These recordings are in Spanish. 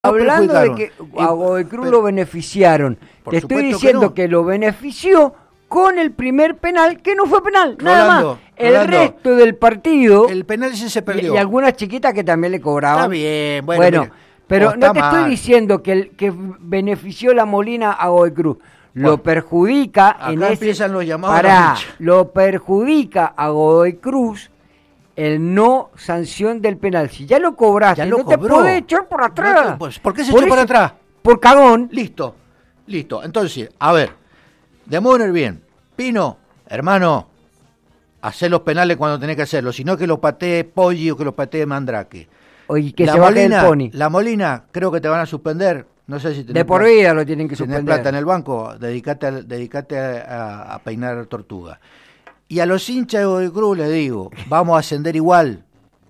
Hablando de que a Godoy Cruz lo beneficiaron, te estoy diciendo que lo benefició con el primer penal, que no fue penal, nada más. El resto del partido... El penal ese se perdió. Y algunas chiquitas que también le cobraban. Está bien, bueno pero no te estoy diciendo que benefició la Molina a Godoy Cruz. Lo perjudica acá en ese... empiezan los llamados lo perjudica a Godoy Cruz el no sanción del penal. Si ya lo cobraste, no te podés echar por atrás. ¿Por qué se echó para atrás? Por cagón. Listo. Entonces, a ver, demuestren bien. Pino, hermano, hacé los penales cuando tenés que hacerlos, sino que los patee Poggi o que los patee Mandrake. Oye, que se baje el Pony. La Molina, creo que te van a suspender. No sé si de por vida lo tienen que suspender. Tenés plata en el banco, dedicate a peinar tortuga. Y a los hinchas de Godoy Cruz les digo, vamos a ascender igual.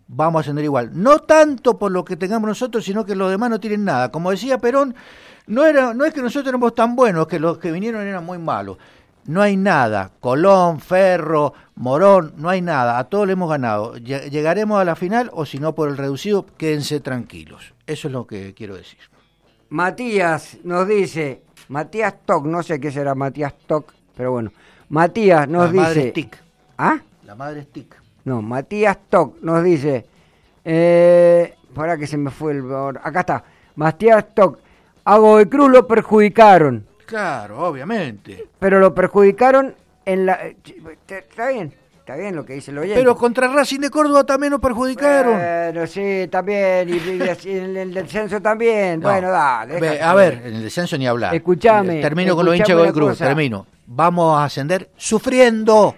No tanto por lo que tengamos nosotros, sino que los demás no tienen nada. Como decía Perón, no es que nosotros éramos tan buenos, que los que vinieron eran muy malos. No hay nada. Colón, Ferro, Morón, no hay nada. A todos le hemos ganado. Llegaremos a la final o si no por el reducido, quédense tranquilos. Eso es lo que quiero decir. Matías nos dice, Matías Toc, no sé qué será Matías Toc, pero bueno. Matías nos dice... La madre Stick. ¿Ah? La madre Stick. No, Matías Toc nos dice... para que se me fue el... Acá está. Matías Toc. A Godoy Cruz lo perjudicaron. Claro, obviamente. Pero lo perjudicaron en la... Está bien lo que dice el oyente. Pero contra Racing de Córdoba también lo perjudicaron. Bueno, sí, también. Y en el descenso también. No. Bueno, dale. A ver, en el descenso ni hablar. Escuchame. Termino con los hinchas de Godoy Cruz. Termino. Vamos a ascender sufriendo.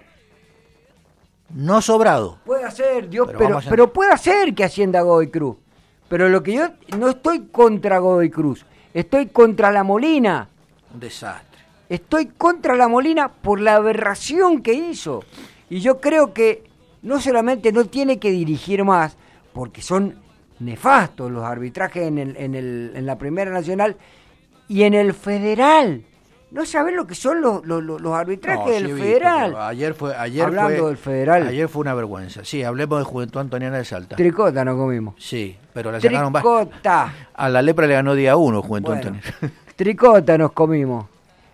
No sobrado. Puede ser, Dios, pero puede ser que ascienda Godoy Cruz. Pero lo que yo no estoy contra Godoy Cruz. Estoy contra la Molina. Un desastre. Estoy contra la Molina por la aberración que hizo. Y yo creo que no solamente no tiene que dirigir más, porque son nefastos los arbitrajes en la Primera Nacional y en el Federal. No sabés lo que son los arbitrajes del Federal. Hablando del Federal. Ayer fue una vergüenza. Sí, hablemos de Juventud Antoniana de Salta. Tricota nos comimos. Sí, pero la sacaron Tricota. A la Lepra le ganó día 1 Juventud Antoniana. Tricota nos comimos.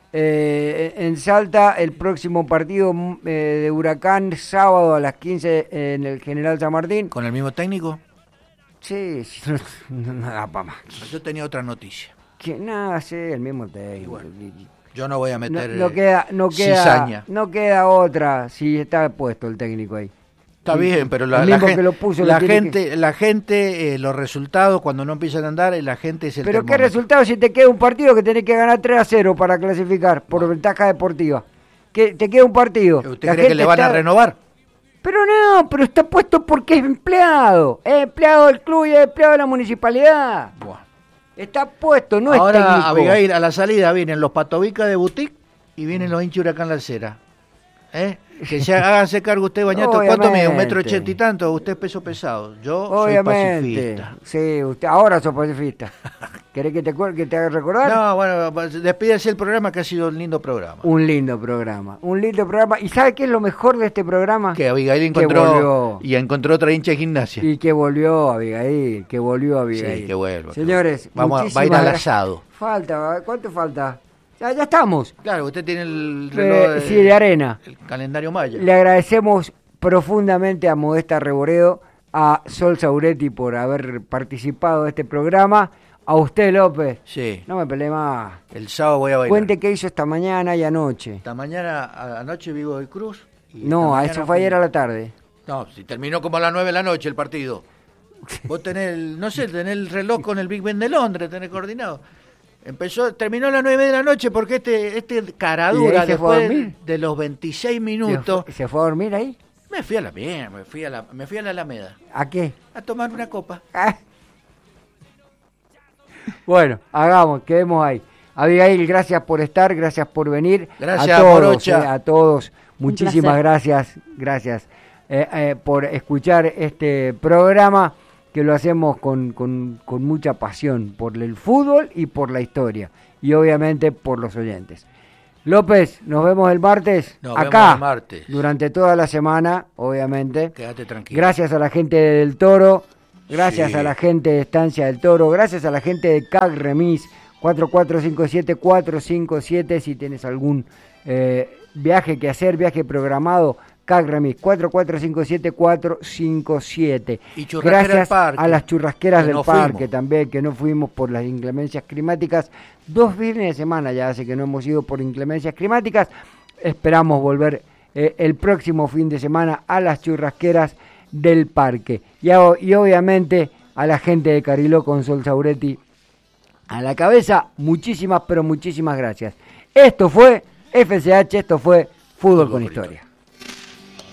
En Salta el próximo partido de Huracán sábado a las 15 en el General San Martín. ¿Con el mismo técnico? Sí, no da para más. Yo tenía otra noticia. Que nada, sí, el mismo técnico. Bueno, yo no voy a meter cizaña. No queda otra si está puesto el técnico ahí. Está bien, pero la gente, los resultados cuando no empiezan a andar, la gente es el ¿Pero qué resultado si te queda un partido que tenés que ganar 3-0 para clasificar por ventaja deportiva? Que te queda un partido. ¿Usted cree que le van a renovar? Pero pero está puesto porque es empleado. Es empleado del club y es empleado de la municipalidad. Buah. Está puesto, no ahora, es técnico. Ahora, Abigail, a la salida vienen los Patovicas de Boutique y vienen los hinchas Huracán La Cera. Que se háganse cargo usted, Bañato. ¿Cuánto mide? 1,80 m y tanto. Usted es peso pesado. Yo soy pacifista. Sí, usted ahora soy pacifista. ¿Querés que te haga recordar? No, bueno, despídase el programa, que ha sido un lindo programa. Un lindo programa. ¿Y sabe qué es lo mejor de este programa? Que Abigail encontró otra hincha de Gimnasia. Y que volvió Abigail. Sí, que vuelva. Señores, va a ir al asado. ¿Cuánto falta? Ya estamos. Claro, usted tiene el reloj de arena. El calendario maya. Le agradecemos profundamente a Modesta Reboredo, a Sol Sauretti por haber participado de este programa. A usted, López. Sí. No me peleé más. El sábado voy a bailar. Cuente qué hizo esta mañana y anoche. Esta mañana, anoche Vigo del Cruz. No, a eso fue ayer a la tarde. No, si terminó como a las 9 de la noche el partido. Vos tenés el reloj con el Big Ben de Londres, tenés coordinado. Terminó a las 9 de la noche porque este caradura después de los 26 minutos. ¿Se fue a dormir ahí? Me fui a la Alameda. ¿A qué? A tomar una copa. Bueno, quedemos ahí. Abigail, gracias por estar, gracias por venir. Gracias, a todos, Morocha. A todos, muchísimas gracias por escuchar este programa, que lo hacemos con mucha pasión por el fútbol y por la historia, y obviamente por los oyentes. López, nos vemos el martes, durante toda la semana, obviamente. Quédate tranquilo. Gracias a la gente del Toro, gracias Sí. a la gente de Estancia del Toro, gracias a la gente de CAG Remis 4457-457, si tienes algún viaje que hacer, viaje programado, CAG Remis 4457-457. Y Churrasquera Gracias del Parque, a las churrasqueras que del no parque fuimos. también, que no fuimos por las inclemencias climáticas. 2 fines de semana ya hace que no hemos ido por inclemencias climáticas. Esperamos volver el próximo fin de semana a las churrasqueras del parque. Y obviamente a la gente de Cariló con Sol Sauretti a la cabeza, muchísimas, pero muchísimas gracias. Esto fue FCH, esto fue Fútbol con Historia.